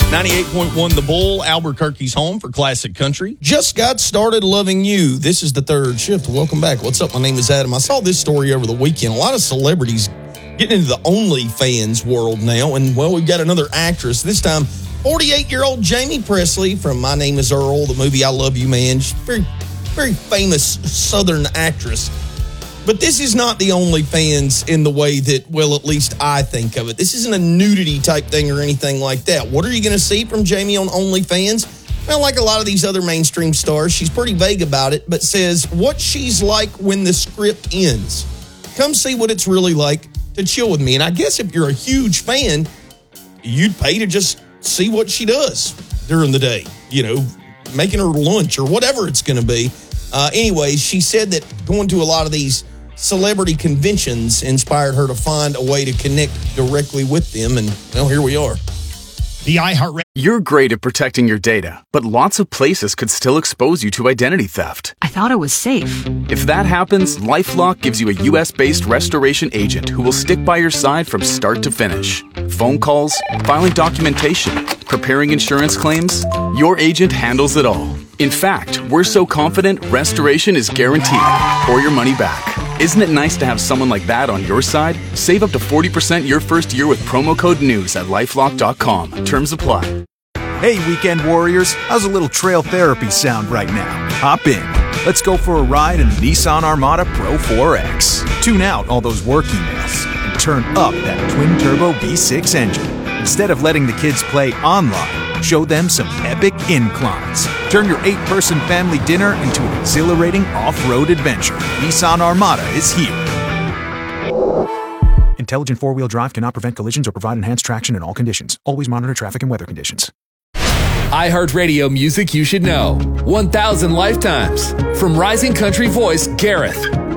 98.1 The Bull, Albuquerque's home for classic country. Just got started loving you. This is the third shift. Welcome back. What's up? My name is Adam. I saw this story over the weekend. A lot of celebrities getting into the OnlyFans world now. And, well, we've got another actress. This time, 48-year-old Jamie Presley from My Name is Earl, the movie I Love You, Man. She's a very, very famous Southern actress. But this is not the OnlyFans in the way that, well, at least I think of it. This isn't a nudity type thing or anything like that. What are you going to see from Jamie on OnlyFans? Well, like a lot of these other mainstream stars, she's pretty vague about it, but says what she's like when the script ends. Come see what it's really like to chill with me. And I guess if you're a huge fan, you'd pay to just see what she does during the day, you know, making her lunch or whatever it's going to be. Anyway, she said that going to a lot of these celebrity conventions inspired her to find a way to connect directly with them. And, well, here we are. The iHeartRadio. You're great at protecting your data, but lots of places could still expose you to identity theft. I thought it was safe. If that happens, LifeLock gives you a U.S.-based restoration agent who will stick by your side from start to finish. Phone calls, filing documentation, preparing insurance claims, your agent handles it all. In fact, we're so confident restoration is guaranteed or your money back. Isn't it nice to have someone like that on your side? Save up to 40% your first year with promo code NEWS at LifeLock.com. Terms apply. Hey, weekend warriors, how's a little trail therapy sound right now? Hop in. Let's go for a ride in the Nissan Armada Pro 4X. Tune out all those work emails and turn up that twin-turbo V6 engine. Instead of letting the kids play online, show them some epic inclines. Turn your 8-person family dinner into an exhilarating off-road adventure. Nissan Armada is here. Intelligent four-wheel drive cannot prevent collisions or provide enhanced traction in all conditions. Always monitor traffic and weather conditions. iHeartRadio music you should know. 1,000 lifetimes. From rising country voice Gareth.